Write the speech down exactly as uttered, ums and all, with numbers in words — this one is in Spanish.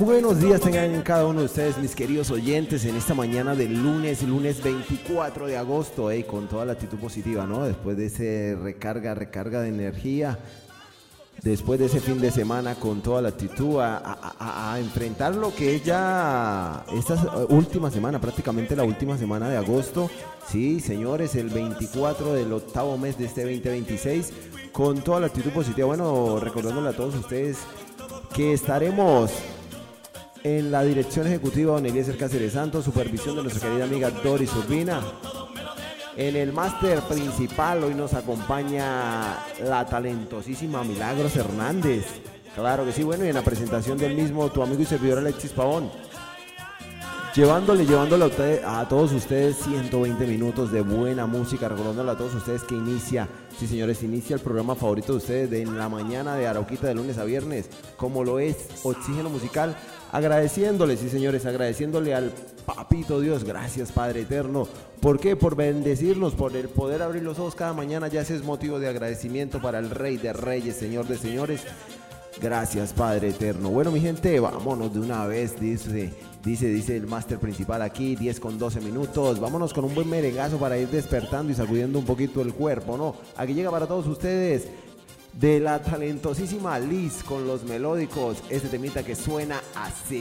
Buenos días tengan cada uno de ustedes, mis queridos oyentes, en esta mañana del lunes, lunes veinticuatro de agosto, eh, con toda la actitud positiva, ¿no? Después de ese recarga, recarga de energía, después de ese fin de semana con toda la actitud a, a, a, a enfrentar lo que es ya esta última semana, prácticamente la última semana de agosto. Sí, señores, el veinticuatro del octavo mes de este veinte veintiséis, con toda la actitud positiva. Bueno, recordándole a todos ustedes que estaremos en la dirección ejecutiva don Eliezer Cáceres Santos, supervisión de nuestra querida amiga Doris Urbina. En el máster principal hoy nos acompaña la talentosísima Milagros Hernández. Claro que sí, bueno, y en la presentación del mismo tu amigo y servidor Alexis Pavón. Llevándole, llevándole a, ustedes, a todos ustedes ciento veinte minutos de buena música, recordándole a todos ustedes que inicia, sí señores, inicia el programa favorito de ustedes de en la mañana de Arauquita de lunes a viernes, como lo es Oxígeno Musical, agradeciéndole, sí señores, agradeciéndole al Papito Dios, gracias Padre Eterno. ¿Por qué? Por bendecirnos, por el poder abrir los ojos cada mañana, ya ese es motivo de agradecimiento para el Rey de Reyes, Señor de Señores. Gracias Padre Eterno. Bueno mi gente, vámonos de una vez, dice, dice, dice el máster principal aquí, diez con doce minutos. Vámonos con un buen merengazo para ir despertando y sacudiendo un poquito el cuerpo, ¿no? Aquí llega para todos ustedes de la talentosísima Liz con los melódicos, este temita que suena así.